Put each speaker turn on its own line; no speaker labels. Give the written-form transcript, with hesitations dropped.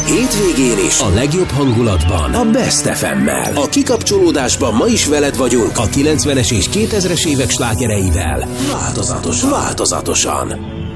Hétvégén is a legjobb hangulatban a Best FM-mel. A kikapcsolódásban ma is veled vagyunk a 90-es és 2000-es évek slágereivel. Változatosan.